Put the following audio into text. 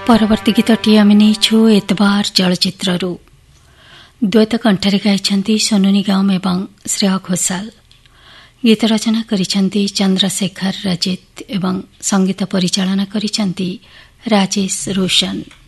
ପରବର୍ତ୍ତୀ ଗୀତଟି ଆମେ ନେଇଛୁ ଏତବାର ଚଳଚ୍ଚିତ୍ରରୁ। ଦ୍ୱୈତ କଣ୍ଠରେ ଗାଇଛନ୍ତି ସୋନୁ ନିଗମ ଏବଂ ଶ୍ରେୟା ଘୋଷାଲ। ଗୀତ ରଚନା କରିଛନ୍ତି ଚନ୍ଦ୍ରଶେଖର ରଜିତ ଏବଂ ସଙ୍ଗୀତ ପରିଚାଳନା କରିଛନ୍ତି ରାଜେଶ ରୋଶନ।